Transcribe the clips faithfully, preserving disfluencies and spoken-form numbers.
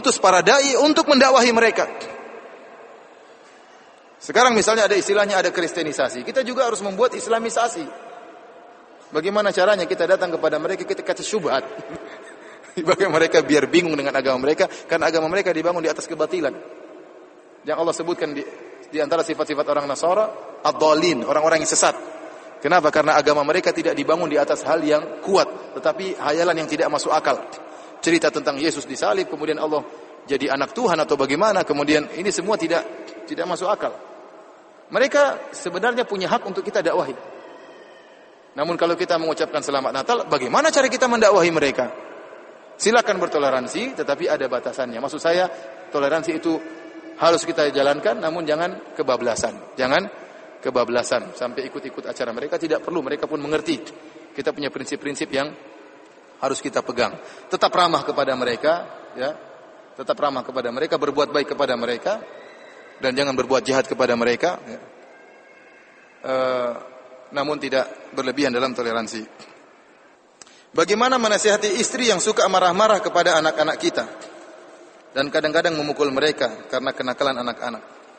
mengutus para dai untuk mendakwahi mereka. Sekarang misalnya ada istilahnya ada kristenisasi. Kita juga harus membuat islamisasi. Bagaimana caranya kita datang kepada mereka, kita kasih syubhat. Bagaimana mereka biar bingung dengan agama mereka, karena agama mereka dibangun di atas kebatilan. Yang Allah sebutkan di, di antara sifat-sifat orang Nasara, ad-dhalin, orang-orang yang sesat. Kenapa? Karena agama mereka tidak dibangun di atas hal yang kuat, tetapi hayalan yang tidak masuk akal. Cerita tentang Yesus disalib, kemudian Allah jadi anak Tuhan atau bagaimana, kemudian ini semua tidak tidak masuk akal. Mereka sebenarnya punya hak untuk kita dakwahi. Namun kalau kita mengucapkan selamat Natal, bagaimana cara kita mendakwahi mereka? Silakan bertoleransi, tetapi ada batasannya. Maksud saya, toleransi itu harus kita jalankan, namun jangan kebablasan. Jangan kebablasan sampai ikut-ikut acara mereka, tidak perlu. Mereka pun mengerti. Kita punya prinsip-prinsip yang harus kita pegang. Tetap ramah kepada mereka, ya. Tetap ramah kepada mereka, berbuat baik kepada mereka, dan jangan berbuat jahat kepada mereka. Ya. E, namun tidak berlebihan dalam toleransi. Bagaimana menasihati istri yang suka marah-marah kepada anak-anak kita dan kadang-kadang memukul mereka karena kenakalan anak-anak?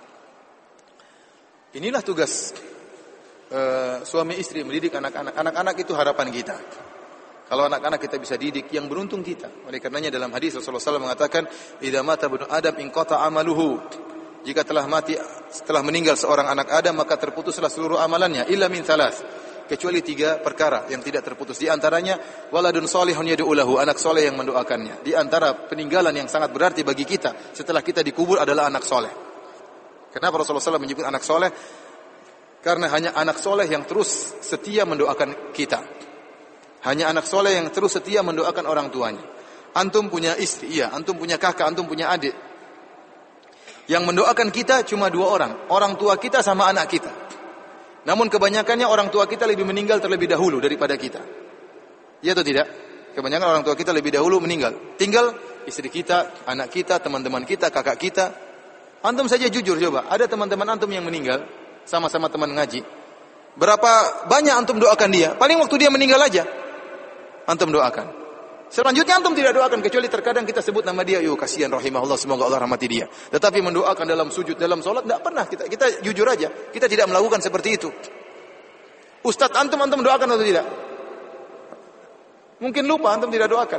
Inilah tugas e, suami istri mendidik anak-anak. Anak-anak itu harapan kita. Kalau anak-anak kita bisa didik, yang beruntung kita. Oleh karenanya dalam hadis Rasulullah shallallahu alaihi wasallam mengatakan, "Idza mata ibnu Adam inqata amaluhu." Jika telah mati, setelah meninggal seorang anak Adam, maka terputuslah seluruh amalannya. Illa min thalas. Kecuali tiga perkara yang tidak terputus. Di antaranya, waladun solihun yad'u lahu, anak soleh yang mendoakannya. Di antara peninggalan yang sangat berarti bagi kita setelah kita dikubur adalah anak soleh. Kenapa Rasulullah shallallahu alaihi wasallam menyebut anak soleh? Karena hanya anak soleh yang terus setia mendoakan kita. Hanya anak soleh yang terus setia mendoakan orang tuanya. Antum punya istri, iya. Antum punya kakak, antum punya adik. Yang mendoakan kita cuma dua orang. Orang tua kita sama anak kita. Namun kebanyakannya orang tua kita lebih meninggal terlebih dahulu daripada kita. Iya atau tidak? Kebanyakan orang tua kita lebih dahulu meninggal. Tinggal istri kita, anak kita, teman-teman kita, kakak kita. Antum saja jujur coba. Ada teman-teman antum yang meninggal. Sama-sama teman ngaji. Berapa banyak antum doakan dia? Paling waktu dia meninggal aja antum doakan. Selanjutnya antum tidak doakan, kecuali terkadang kita sebut nama dia, yo kasihan rahimahullah, semoga Allah rahmati dia. Tetapi mendoakan dalam sujud, dalam salat tidak pernah. Kita kita jujur aja, kita tidak melakukan seperti itu. Ustaz antum antum doakan atau tidak? Mungkin lupa antum tidak doakan.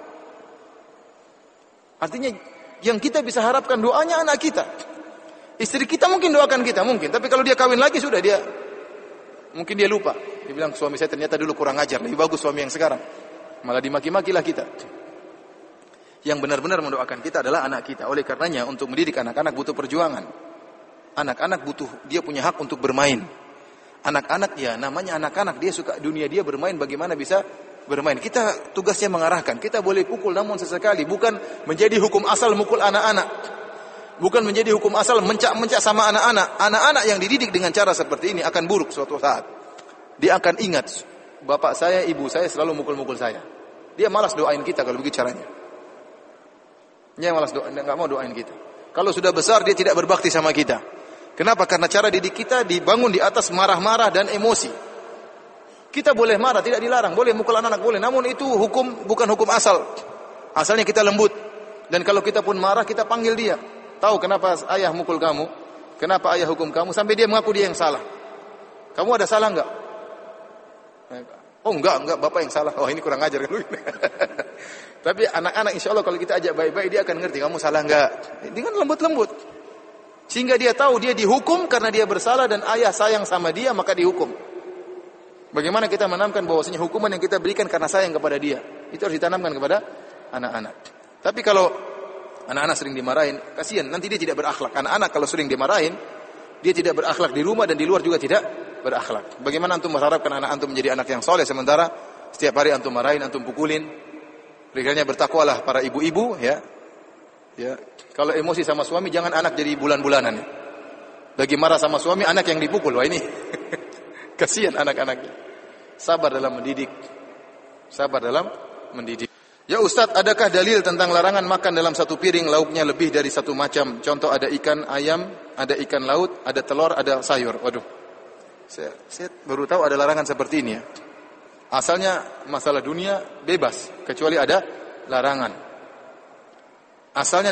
Artinya yang kita bisa harapkan doanya anak kita. Istri kita mungkin doakan kita, mungkin. Tapi kalau dia kawin lagi sudah dia mungkin dia lupa. Dia bilang suami saya ternyata dulu kurang ajar, lebih bagus suami yang sekarang. Malah dimaki-makilah kita. Yang benar-benar mendoakan kita adalah anak kita. Oleh karenanya untuk mendidik anak-anak butuh perjuangan. Anak-anak butuh, dia punya hak untuk bermain. Anak-anak ya namanya anak-anak, dia suka dunia dia bermain, bagaimana bisa bermain. Kita tugasnya mengarahkan. Kita boleh pukul namun sesekali, bukan menjadi hukum asal mukul anak-anak. Bukan menjadi hukum asal mencak-mencak sama anak-anak. Anak-anak yang dididik dengan cara seperti ini akan buruk suatu saat. Dia akan ingat, bapak saya, ibu saya selalu mukul-mukul saya. Dia malas doain kita kalau begitu caranya. Dia malas doa, enggak mau doain kita. Kalau sudah besar dia tidak berbakti sama kita. Kenapa? Karena cara didik kita dibangun di atas marah-marah dan emosi. Kita boleh marah, tidak dilarang, boleh mukul anak-anak boleh, namun itu hukum bukan hukum asal. Asalnya kita lembut. Dan kalau kita pun marah, kita panggil dia. Tahu kenapa ayah mukul kamu? Kenapa ayah hukum kamu? Sampai dia mengaku dia yang salah. Kamu ada salah enggak? Oh enggak, enggak, bapak yang salah. Oh ini kurang ajar kan. Tapi anak-anak insya Allah kalau kita ajak baik-baik dia akan ngerti kamu salah enggak. Dengan lembut-lembut. Sehingga dia tahu dia dihukum karena dia bersalah dan ayah sayang sama dia maka dihukum. Bagaimana kita menanamkan bahwasanya hukuman yang kita berikan karena sayang kepada dia. Itu harus ditanamkan kepada anak-anak. Tapi kalau anak-anak sering dimarahin, kasihan nanti dia tidak berakhlak. Anak-anak kalau sering dimarahin, dia tidak berakhlak di rumah dan di luar juga tidak berakhlak. Bagaimana antum mengharapkan anak antum menjadi anak yang soleh sementara setiap hari antum marahin, antum pukulin? Berikannya bertakwalah para ibu-ibu ya. Ya, kalau emosi sama suami jangan anak jadi bulan-bulanan. Bagi marah sama suami anak yang dipukul. Wah ini kasihan anak-anaknya. Sabar dalam mendidik. Sabar dalam mendidik. Ya Ustaz, adakah dalil tentang larangan makan dalam satu piring lauknya lebih dari satu macam? Contoh ada ikan ayam, ada ikan laut, ada telur, ada sayur. Waduh. Saya, saya baru tahu ada larangan seperti ini ya. Asalnya masalah dunia bebas kecuali ada larangan. Asalnya